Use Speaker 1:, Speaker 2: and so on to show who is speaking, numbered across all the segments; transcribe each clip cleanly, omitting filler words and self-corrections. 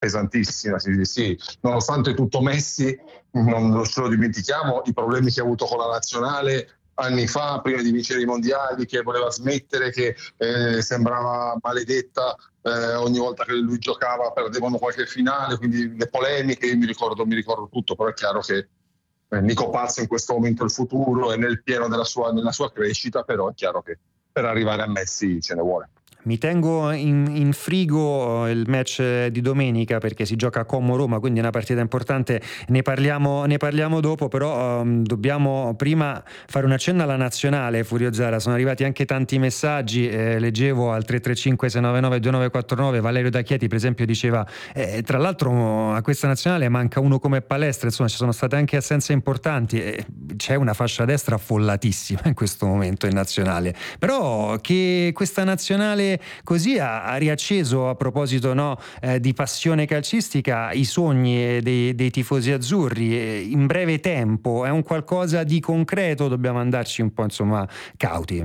Speaker 1: pesantissima, sì. Nonostante tutto Messi, non ce lo dimentichiamo, i problemi che ha avuto con la nazionale anni fa, prima di vincere i mondiali, che voleva smettere, che sembrava maledetta ogni volta che lui giocava, perdevano qualche finale, quindi le polemiche, io mi ricordo tutto, però è chiaro che Nico Paz in questo momento è il futuro, è nel pieno nella sua crescita, però è chiaro che per arrivare a Messi ce ne vuole.
Speaker 2: Mi tengo in frigo il match di domenica, perché si gioca a Como Roma, quindi è una partita importante, ne parliamo dopo, però dobbiamo prima fare un accenno alla nazionale. Furio Zara, sono arrivati anche tanti messaggi, leggevo al 335 699 2949, Valerio Da Chieti per esempio diceva tra l'altro a questa nazionale manca uno come Palestra, insomma ci sono state anche assenze importanti, c'è una fascia destra affollatissima in questo momento in nazionale, però che questa nazionale così ha riacceso, a proposito di passione calcistica, i sogni dei tifosi azzurri in breve tempo. È un qualcosa di concreto, dobbiamo andarci un po' cauti.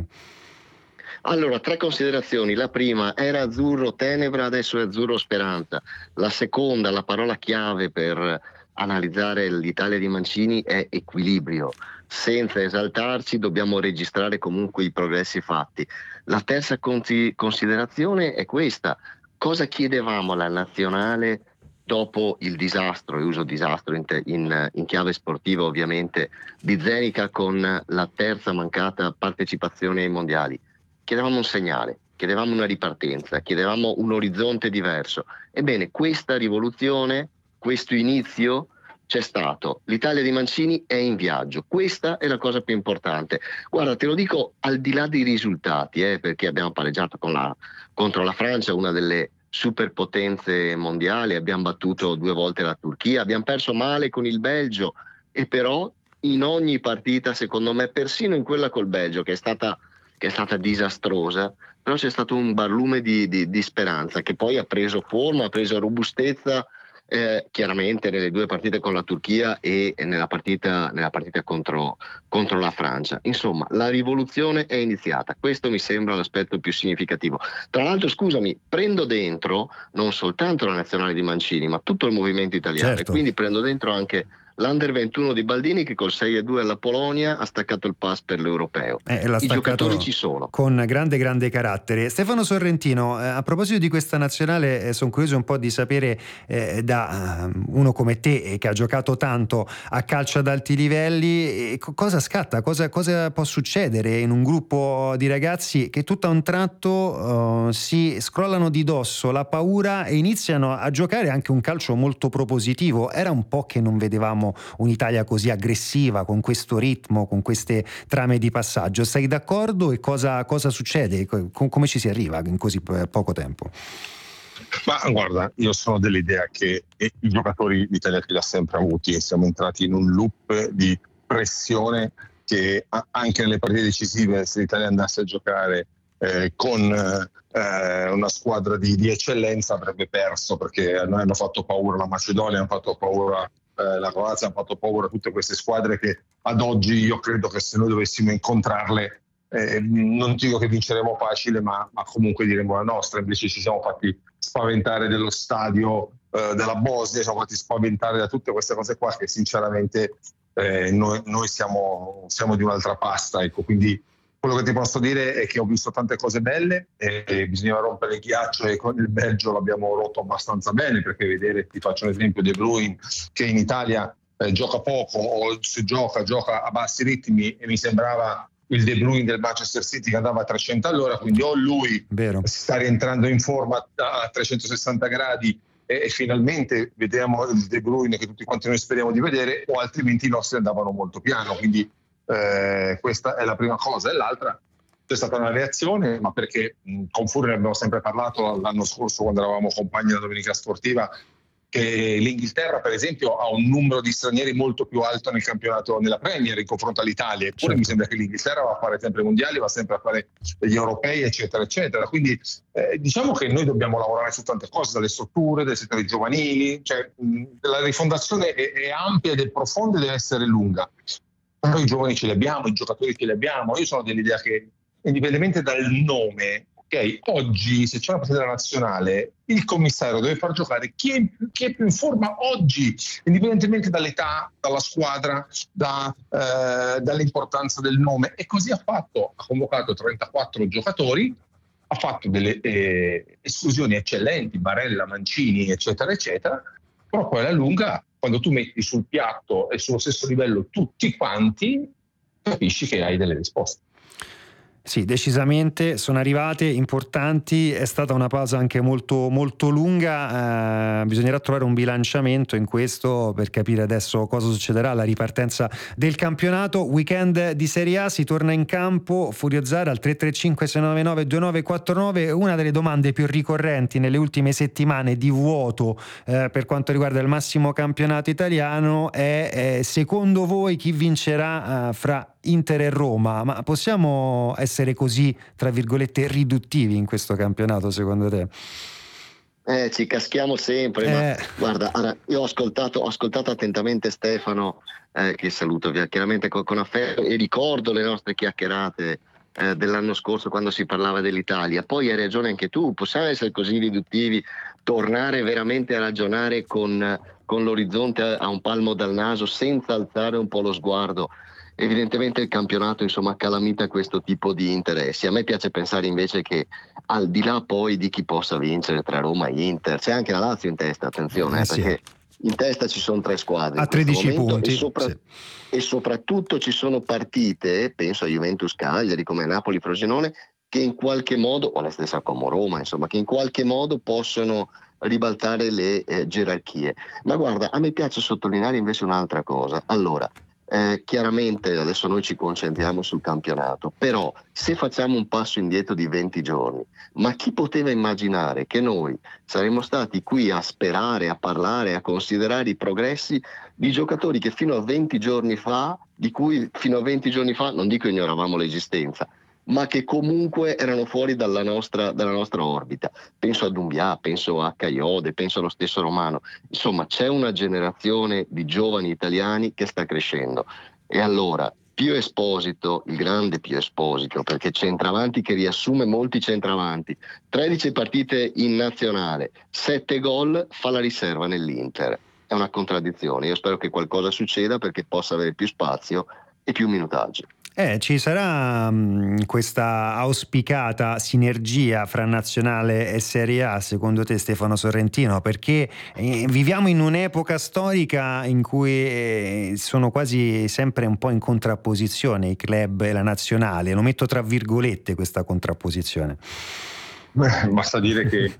Speaker 3: Allora, 3 considerazioni. La prima, era azzurro tenebra, adesso è azzurro speranza. La seconda, la parola chiave per analizzare l'Italia di Mancini è equilibrio. Senza esaltarci, dobbiamo registrare comunque i progressi fatti. La terza considerazione è questa: cosa chiedevamo alla nazionale dopo il disastro, e uso disastro in chiave sportiva ovviamente, di Zenica con la terza mancata partecipazione ai mondiali? Chiedevamo un segnale, chiedevamo una ripartenza, chiedevamo un orizzonte diverso. Ebbene, questa rivoluzione, questo inizio c'è stato. L'Italia di Mancini è in viaggio, questa è la cosa più importante. Guarda, te lo dico al di là dei risultati, perché abbiamo pareggiato contro la Francia, una delle superpotenze mondiali, abbiamo battuto 2 volte la Turchia, abbiamo perso male con il Belgio, e però in ogni partita, secondo me, persino in quella col Belgio, che è stata disastrosa, però c'è stato un barlume di speranza, che poi ha preso forma, ha preso robustezza, chiaramente nelle 2 partite con la Turchia e nella partita contro la Francia. Insomma, la rivoluzione è iniziata, questo mi sembra l'aspetto più significativo. Tra l'altro, scusami, prendo dentro non soltanto la nazionale di Mancini, ma tutto il movimento italiano,
Speaker 2: certo.
Speaker 3: E quindi prendo dentro anche l'Under 21 di Baldini, che col 6-2 alla Polonia ha staccato il pass per l'Europeo. I giocatori ci sono.
Speaker 2: Con grande carattere. Stefano Sorrentino, a proposito di questa nazionale, sono curioso un po' di sapere da uno come te, che ha giocato tanto a calcio ad alti livelli, cosa scatta, cosa può succedere in un gruppo di ragazzi che tutto a un tratto si scrollano di dosso la paura e iniziano a giocare anche un calcio molto propositivo. Era un po' che non vedevamo un'Italia così aggressiva, con questo ritmo, con queste trame di passaggio. Sei d'accordo? E cosa succede? Come ci si arriva in così poco tempo?
Speaker 1: Ma guarda, io sono dell'idea che i giocatori l'Italia li ha sempre avuti, e siamo entrati in un loop di pressione che anche nelle partite decisive, se l'Italia andasse a giocare con una squadra di eccellenza, avrebbe perso, perché a noi hanno fatto paura la Macedonia, hanno fatto paura la Croazia, hanno fatto paura tutte queste squadre che ad oggi io credo che se noi dovessimo incontrarle non dico che vinceremo facile, ma comunque diremo la nostra. Invece ci siamo fatti spaventare dello stadio della Bosnia, ci siamo fatti spaventare da tutte queste cose qua, che sinceramente noi siamo di un'altra pasta, ecco. Quindi quello che ti posso dire è che ho visto tante cose belle e bisognava rompere il ghiaccio, e con il Belgio l'abbiamo rotto abbastanza bene, perché vedere, ti faccio un esempio, De Bruyne, che in Italia gioca poco, o se gioca a bassi ritmi, e mi sembrava il De Bruyne del Manchester City che andava a 300 all'ora, quindi o lui si sta rientrando in forma a 360 gradi e finalmente vediamo il De Bruyne che tutti quanti noi speriamo di vedere, o altrimenti i nostri andavano molto piano. Quindi questa è la prima cosa. E l'altra, c'è stata una reazione, ma perché con Furio ne abbiamo sempre parlato l'anno scorso quando eravamo compagni della Domenica Sportiva, che l'Inghilterra per esempio ha un numero di stranieri molto più alto nel campionato, nella Premier, in confronto all'Italia, eppure mi sembra che l'Inghilterra va a fare sempre i mondiali, va sempre a fare gli europei, eccetera eccetera. Quindi diciamo che noi dobbiamo lavorare su tante cose, dalle strutture, dai settori giovanili, cioè la rifondazione è ampia ed è profonda e deve essere lunga. Noi i giovani ce li abbiamo, i giocatori ce li abbiamo. Io sono dell'idea che, indipendentemente dal nome, ok, oggi se c'è una partita della nazionale, il commissario deve far giocare chi è più in forma oggi, indipendentemente dall'età, dalla squadra, dall'importanza del nome, e così ha fatto. Ha convocato 34 giocatori, ha fatto delle esclusioni eccellenti, Barella, Mancini, eccetera, eccetera, però poi alla lunga, quando tu metti sul piatto e sullo stesso livello tutti quanti, capisci che hai delle risposte.
Speaker 2: Sì, decisamente sono arrivate, importanti, è stata una pausa anche molto, molto lunga, bisognerà trovare un bilanciamento in questo per capire adesso cosa succederà alla ripartenza del campionato. Weekend di Serie A, si torna in campo, Furio Zara al 335-699-2949. Una delle domande più ricorrenti nelle ultime settimane di vuoto per quanto riguarda il massimo campionato italiano è secondo voi chi vincerà fra Inter e Roma? Ma possiamo essere così, tra virgolette, riduttivi in questo campionato, secondo te?
Speaker 3: Ci caschiamo sempre, ma guarda, io ho ascoltato attentamente Stefano, che saluto chiaramente con affetto, e ricordo le nostre chiacchierate dell'anno scorso quando si parlava dell'Italia. Poi hai ragione anche tu, possiamo essere così riduttivi, tornare veramente a ragionare con l'orizzonte a un palmo dal naso, senza alzare un po' lo sguardo. Evidentemente il campionato, insomma, calamita questo tipo di interessi. A me piace pensare invece che, al di là poi di chi possa vincere tra Roma e Inter, c'è anche la Lazio in testa, attenzione, perché in testa ci sono 3 squadre
Speaker 2: a 13 punti
Speaker 3: e soprattutto ci sono partite, penso a Juventus Cagliari, come Napoli Frosinone, che in qualche modo, o la stessa Como Roma, insomma, che in qualche modo possono ribaltare le gerarchie. Ma guarda, a me piace sottolineare invece un'altra cosa. Allora, chiaramente adesso noi ci concentriamo sul campionato, però se facciamo un passo indietro di 20 giorni, ma chi poteva immaginare che noi saremmo stati qui a sperare, a parlare, a considerare i progressi di giocatori che fino a 20 giorni fa, di cui fino a 20 giorni fa non dico ignoravamo l'esistenza, ma che comunque erano fuori dalla nostra orbita. Penso a Doumbia, penso a Caiode, penso allo stesso Romano. Insomma, c'è una generazione di giovani italiani che sta crescendo. E allora, Pio Esposito, il grande Pio Esposito, perché centravanti che riassume molti centravanti, 13 partite in nazionale, 7 gol, fa la riserva nell'Inter. È una contraddizione. Io spero che qualcosa succeda perché possa avere più spazio e più minutaggi.
Speaker 2: Ci sarà questa auspicata sinergia fra nazionale e Serie A, secondo te, Stefano Sorrentino? Perché viviamo in un'epoca storica in cui sono quasi sempre un po' in contrapposizione i club e la nazionale. Lo metto tra virgolette, questa contrapposizione.
Speaker 1: Basta dire che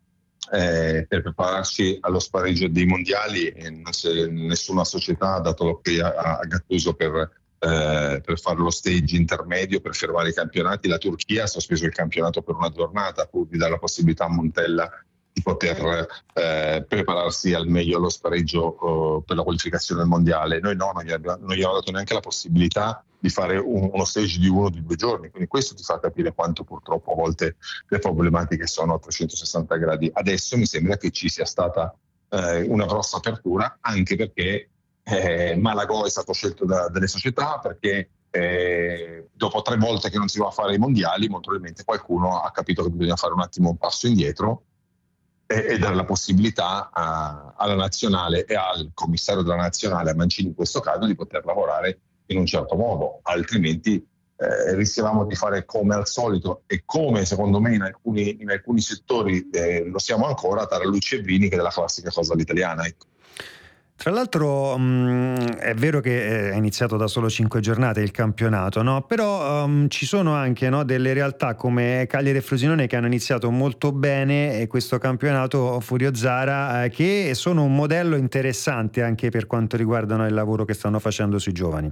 Speaker 1: per prepararsi allo spareggio dei mondiali nessuna società ha dato l'ok a Gattuso per fare lo stage intermedio, per fermare i campionati. La Turchia ha sospeso il campionato per una giornata pur di dare la possibilità a Montella di poter prepararsi al meglio allo spareggio per la qualificazione al mondiale. Noi no, non gli abbiamo dato neanche la possibilità di fare uno stage di 1 o di 2 giorni, quindi questo ti fa capire quanto purtroppo a volte le problematiche sono a 360 gradi. Adesso mi sembra che ci sia stata una grossa apertura, anche perché Malagò è stato scelto dalle società, perché dopo 3 volte che non si va a fare i mondiali, molto probabilmente qualcuno ha capito che bisogna fare un attimo un passo indietro e dare la possibilità alla nazionale e al commissario della nazionale, a Mancini in questo caso, di poter lavorare in un certo modo, altrimenti rischiavamo di fare come al solito, e come secondo me in alcuni settori lo siamo ancora, Tarallucci e Vini, che è della classica cosa all'italiana, ecco.
Speaker 2: Tra l'altro è vero che è iniziato da solo 5 giornate il campionato, no? Però ci sono anche, no, delle realtà come Cagliari e Frosinone che hanno iniziato molto bene questo campionato, Furio Zara, che sono un modello interessante anche per quanto riguardano il lavoro che stanno facendo sui giovani.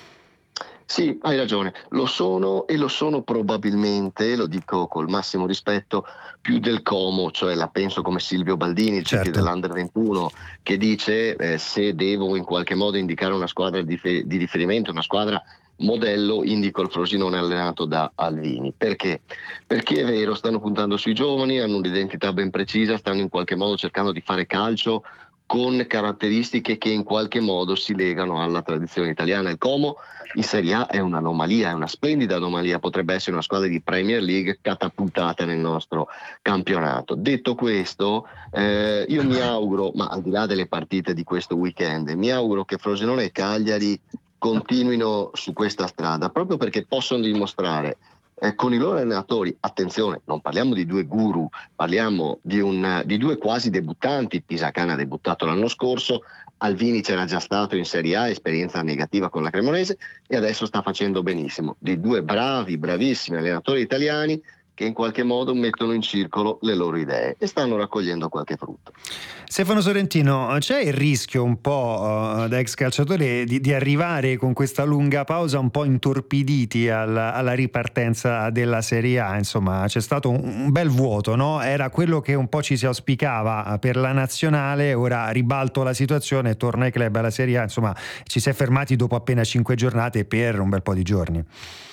Speaker 3: Sì, hai ragione, lo sono, e lo sono probabilmente, lo dico col massimo rispetto, più del Como, cioè la penso come Silvio Baldini, il CT dell'Under 21, che dice se devo in qualche modo indicare una squadra di riferimento, una squadra modello, indico il Frosinone allenato da Alvini. Perché? Perché è vero, stanno puntando sui giovani, hanno un'identità ben precisa, stanno in qualche modo cercando di fare calcio con caratteristiche che in qualche modo si legano alla tradizione italiana. Il Como in Serie A è un'anomalia, è una splendida anomalia, potrebbe essere una squadra di Premier League catapultata nel nostro campionato. Detto questo, io mi auguro, ma al di là delle partite di questo weekend, mi auguro che Frosinone e Cagliari continuino su questa strada, proprio perché possono dimostrare con i loro allenatori, attenzione, non parliamo di due guru, parliamo di due quasi debuttanti. Pisacane ha debuttato l'anno scorso, Alvini c'era già stato in Serie A, esperienza negativa con la Cremonese, e adesso sta facendo benissimo. Di due bravissimi allenatori italiani che in qualche modo mettono in circolo le loro idee e stanno raccogliendo qualche frutto.
Speaker 2: Stefano Sorrentino, c'è il rischio un po' da ex calciatore di arrivare con questa lunga pausa un po' intorpiditi alla ripartenza della Serie A? Insomma, c'è stato un bel vuoto, no? Era quello che un po' ci si auspicava per la nazionale, ora ribalto la situazione, torna ai club alla Serie A, insomma ci si è fermati dopo appena 5 giornate per un bel po' di giorni.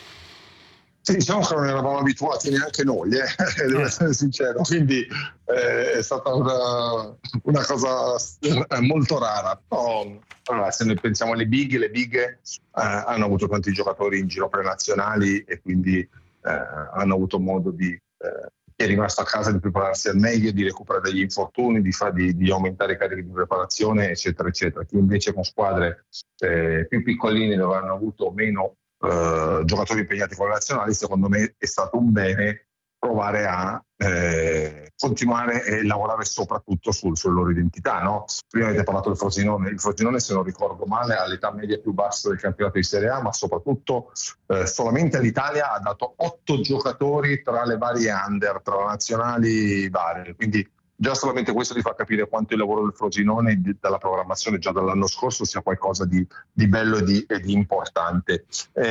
Speaker 1: Sì, diciamo che non eravamo abituati neanche noi, devo essere sincero, quindi è stata una cosa molto rara. No, allora, se noi pensiamo alle big, le big hanno avuto tanti giocatori in giro prenazionali e quindi hanno avuto modo di chi è rimasto a casa di prepararsi al meglio, di recuperare dagli infortuni, di aumentare i carichi di preparazione, eccetera, eccetera. Chi invece con squadre più piccoline dove hanno avuto meno giocatori impegnati con le nazionali, secondo me è stato un bene provare a continuare e lavorare soprattutto sulla loro identità, no? Prima avete parlato del Frosinone. Il Frosinone, se non ricordo male, ha l'età media più bassa del campionato di Serie A, ma soprattutto solamente l'Italia ha dato 8 giocatori tra le varie under, tra le nazionali varie, quindi già solamente questo ti fa capire quanto il lavoro del Frosinone dalla programmazione già dall'anno scorso sia qualcosa di bello e di importante.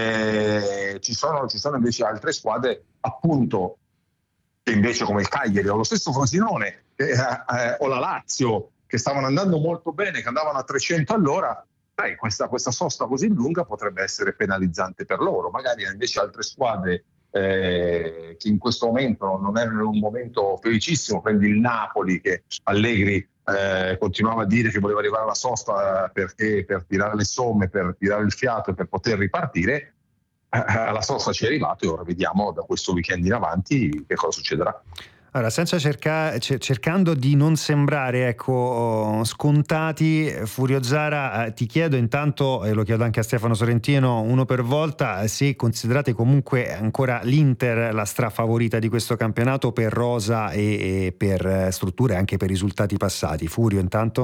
Speaker 1: Ci sono invece altre squadre, appunto, che invece come il Cagliari o lo stesso Frosinone o la Lazio, che stavano andando molto bene, che andavano a 300 all'ora, questa sosta così lunga potrebbe essere penalizzante per loro. Magari invece altre squadre che in questo momento non erano in un momento felicissimo, prendi il Napoli, che Allegri continuava a dire che voleva arrivare alla sosta perché per tirare le somme, per tirare il fiato e per poter ripartire. Alla sosta ci è arrivato e ora vediamo da questo weekend in avanti che cosa succederà.
Speaker 2: Allora, cercando di non sembrare scontati, Furio Zara, ti chiedo intanto, e lo chiedo anche a Stefano Sorrentino, uno per volta, se considerate comunque ancora l'Inter la strafavorita di questo campionato per rosa e per strutture, anche per risultati passati. Furio, intanto?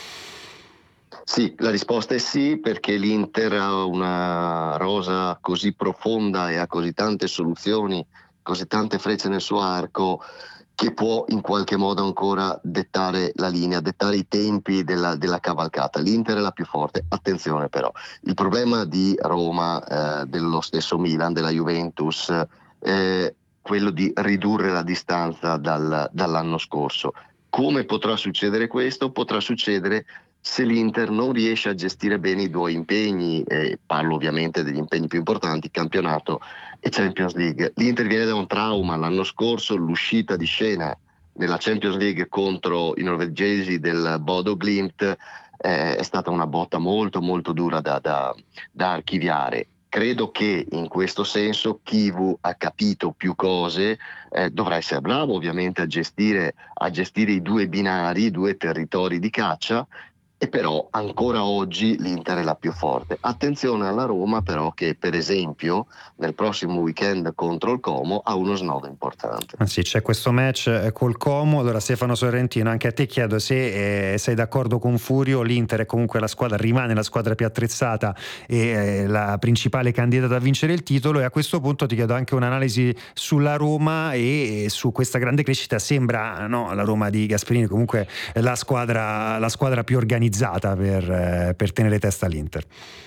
Speaker 3: Sì, la risposta è sì, perché l'Inter ha una rosa così profonda e ha così tante soluzioni, così tante frecce nel suo arco, che può in qualche modo ancora dettare la linea, dettare i tempi della cavalcata. L'Inter è la più forte, attenzione però, il problema di Roma, dello stesso Milan, della Juventus, è quello di ridurre la distanza dall'anno scorso. Come potrà succedere questo? Potrà succedere se l'Inter non riesce a gestire bene i due impegni, parlo ovviamente degli impegni più importanti, campionato e Champions League. L'Inter viene da un trauma, l'anno scorso l'uscita di scena nella Champions League contro i norvegesi del Bodo Glimt è stata una botta molto molto dura da archiviare. Credo che in questo senso Chivu ha capito più cose, dovrà essere bravo ovviamente a gestire i due binari, i due territori di caccia, e però ancora oggi l'Inter è la più forte. Attenzione alla Roma però, che per esempio nel prossimo weekend contro il Como ha uno snodo importante.
Speaker 2: Sì, c'è questo match col Como. Allora Stefano Sorrentino, anche a te chiedo se sei d'accordo con Furio. L'Inter è comunque rimane la squadra più attrezzata e la principale candidata a vincere il titolo, e a questo punto ti chiedo anche un'analisi sulla Roma e su questa grande crescita. Sembra, no, la Roma di Gasperini comunque la squadra più organizzata per tenere testa all'Inter.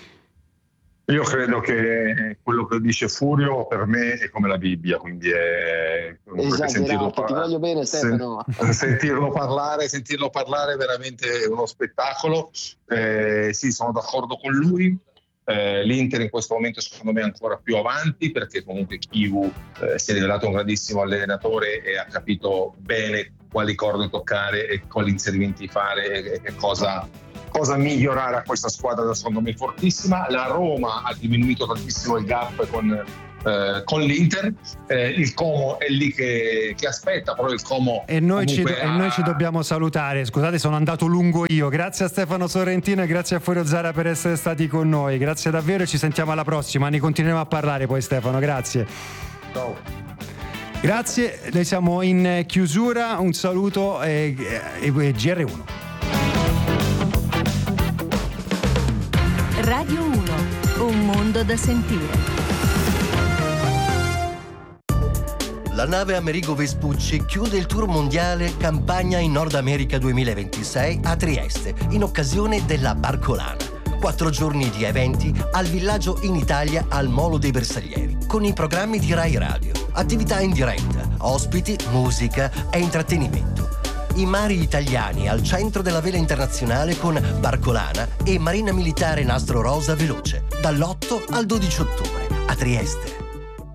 Speaker 1: Io credo che quello che dice Furio per me è come la Bibbia, quindi è
Speaker 3: esagerato, ti voglio bene Stefano.
Speaker 1: sentirlo parlare è veramente uno spettacolo. Sì, sono d'accordo con lui. L'Inter in questo momento secondo me è ancora più avanti, perché comunque Chivu si è rivelato un grandissimo allenatore e ha capito bene quali corde toccare e quali inserimenti fare e cosa migliorare a questa squadra, secondo me fortissima. La Roma ha diminuito tantissimo il gap con l'Inter, il Como è lì che aspetta, però il Como
Speaker 2: e noi ci dobbiamo salutare. Scusate, sono andato lungo io. Grazie a Stefano Sorrentino e grazie a Furio Zara per essere stati con noi, grazie davvero, e ci sentiamo alla prossima. Ne continueremo a parlare poi, Stefano, grazie.
Speaker 1: Ciao.
Speaker 2: Grazie, noi siamo in chiusura, un saluto e GR1.
Speaker 4: Radio 1, un mondo da sentire.
Speaker 5: La nave Amerigo Vespucci chiude il tour mondiale Campagna in Nord America 2026 a Trieste, in occasione della Barcolana. 4 giorni di eventi al villaggio in Italia al Molo dei Bersaglieri, con i programmi di Rai Radio, attività in diretta, ospiti, musica e intrattenimento. I mari italiani al centro della vela internazionale con Barcolana e Marina Militare Nastro Rosa Veloce, dall'8 al 12 ottobre a Trieste.